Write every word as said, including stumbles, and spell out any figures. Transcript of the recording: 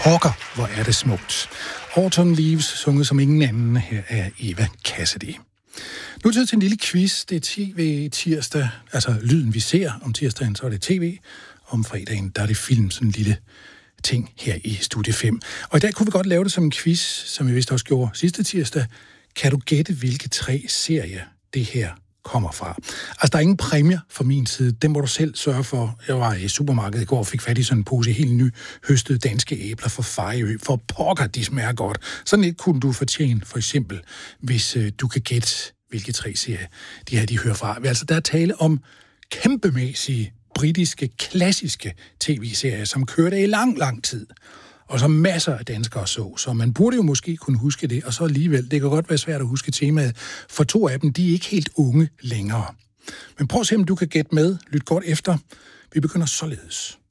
Pokker, hvor er det smukt. Autumn Leaves, sunget som ingen anden her af Eva Cassidy. Nu tid til en lille quiz. Det er tv-tirsdag, altså lyden vi ser. Om tirsdagen så er det tv. Om fredagen der er det film, sådan en lille ting her i Studie fem. Og i dag kunne vi godt lave det som en quiz, som vi vist også gjorde sidste tirsdag. Kan du gætte, hvilke tre serier det her kommer fra? Altså, der er ingen præmier fra min side. Den må du selv sørge for. Jeg var i supermarkedet i går og fik fat i sådan en pose helt ny høstede danske æbler fra Fejø. For pokker, de smager godt. Sådan et kunne du fortjene, for eksempel, hvis øh, du kan gætte, hvilke tre serier de her, de hører fra. Altså, der er tale om kæmpemæssige, britiske, klassiske tv-serier, som kørte i lang, lang tid. Og så masser af danskere så. Så man burde jo måske kunne huske det, og så alligevel, det kan godt være svært at huske temaet, for to af dem, de er ikke helt unge længere. Men prøv at se, om du kan gætte med. Lyt godt efter. Vi begynder således.